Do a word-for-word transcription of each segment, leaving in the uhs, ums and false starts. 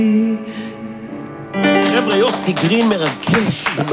חבר'ה, יוסי גרין מרגש, הוא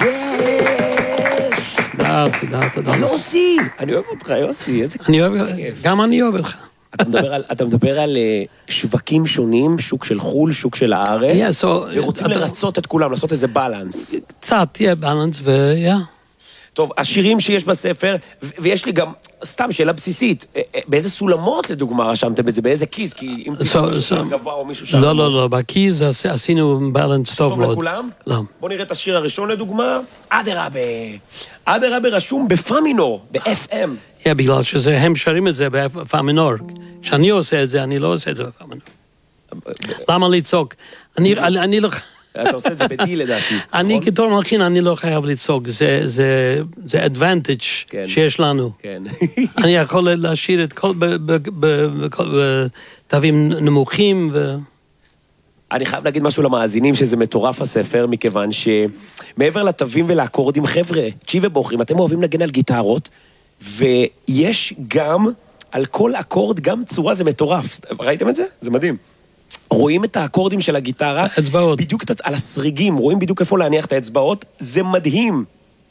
מרגש. תודה, תודה, תודה. יוסי, אני אוהב אותך, יוסי, איזה כיף. אני אוהב, גם אני אוהב אותך. אתה מדבר על, אתה מדבר על שווקים שונים, שוק של חול, שוק של הארץ, Yeah, so, ורוצים אתה- לרצות את כולם, לעשות איזה בלנס. קצת, תהיה בלנס, ויה. טוב, השירים שיש בספר, ו- ויש לי גם, סתם שאלה בסיסית, באיזה סולמות לדוגמה רשמתם את זה, באיזה כיס, כי אם So- פתאום מישהו so- שם גבוה או מישהו שם... לא, לא, לא, בקיז עש- עשינו בלנס טוב טוב מאוד. לכולם? לא. בוא נראה את השיר הראשון לדוגמה, אדרבה. אדרבה רשום בפאמינור, ב-אף אם. Yeah, בגלל שזה, הם שרים את זה בפאמינור. כשאני עושה את זה, אני לא עושה את זה בפאמינור. למה לצעוק? אני, אני, אני לא... אתה עושה את זה בדי לדעתי. אני נכון? כתור מלחין, אני לא חייב לצעוק. זה, זה, זה advantage כן. שיש לנו. כן. אני יכול להשאיר את כל, ב- ב- ב- בכל- בתווים נמוכים ו... אני חייב להגיד משהו למאזינים שזה מטורף הספר, מכיוון שמעבר לתווים ולאקורדים, חבר'ה, צ'י ובוחרים, אתם אוהבים לנגן על גיטרות, ויש גם, על כל אקורד, גם צורה, זה מטורף. ראיתם את זה? זה מדהים. רואים את האקורדים של הגיטרה, האצבעות. בדיוק את- על הסריגים, רואים בדיוק איפה להניח את האצבעות, זה מדהים.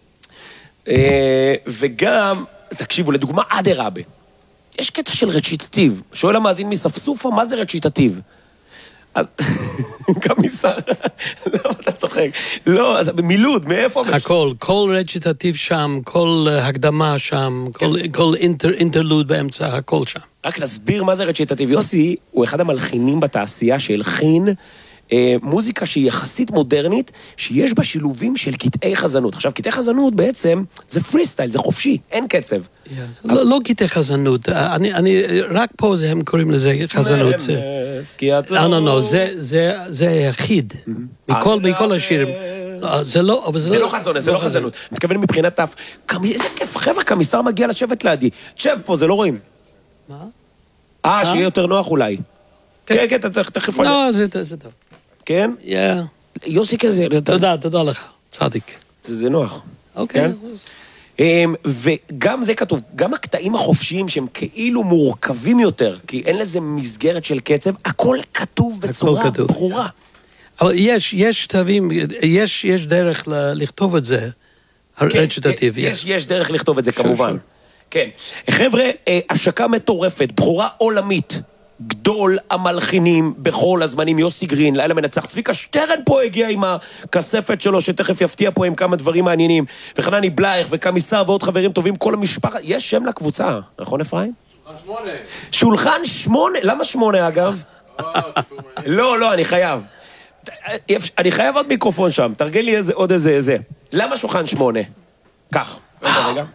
אה, וגם, תקשיבו, לדוגמה, אדרבה. יש קטע של רציטטיב. שואל המאזין מספסופה, מה זה רציטטיב? אז, קמיסר, לא, אתה צוחק. לא, אז מילוד, מאיפה? הכל, כל רציטטיב שם, כל אה, הקדמה שם, כל, כל אינטר, אינטרלוד באמצע, הכל שם. רק נסביר מה זה רציטטיב. יוסי הוא אחד המלחינים בתעשייה שהלחין אה, מוזיקה שהיא יחסית מודרנית, שיש בה שילובים של קטעי חזנות. עכשיו, קטעי חזנות בעצם זה פרי סטייל, זה חופשי, אין קצב. לא, לא קטעי חזנות, אני, אני, רק פה זה, הם קוראים לזה חזנות. זה- לא, לא, לא, זה, זה, זה היחיד, מכל, מכל השירים. לא, זה לא, אבל זה לא חזון, זה לא חזנות. אני מתכוון מבחינת תף. איזה כיף, חבר'ה, קמיסר מגיע לשבת לידי. תשב פה, זה לא רואים. מה? אה, שיהיה יותר נוח אולי. כן, כן, תכף עולה. לא, זה, זה טוב. כן? Yeah. יוסי כזה. תודה, תודה לך, צדיק. זה נוח. אוקיי. כן? אמ, וגם זה כתוב, גם הקטעים החופשיים שהם כאילו מורכבים יותר, כי אין לזה מסגרת של קצב, הכל כתוב בצורה כתוב. ברורה. אבל יש, יש תווים, יש, יש דרך ל- לכתוב את זה, הרציטטיב, יש, יש. יש דרך לכתוב את זה שור, כמובן. שור. כן. חבר'ה, אה, השקה מטורפת, בחורה עולמית, גדול המלחינים בכל הזמנים, יוסי גרין, לילה מנצח. צביקה שטרן פה הגיע עם הכספת שלו, שתכף יפתיע פה עם כמה דברים מעניינים. וחנני בלייך וקמיסר ועוד חברים טובים, כל המשפחה. יש שם לקבוצה, נכון אפרים? שולחן שמונה. שולחן שמונה, למה שמונה אגב? לא, לא, אני חייב. אני חייב עוד מיקרופון שם, תרגל לי איזה, עוד איזה, איזה. למה שולחן שמונה? כך, רגע, רגע.